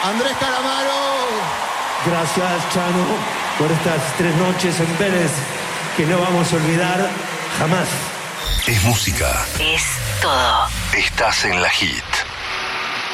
Andrés Calamaro. Gracias, Chano, por estas 3 noches en Vélez que no vamos a olvidar jamás. Es música. Es todo. Estás en la hit.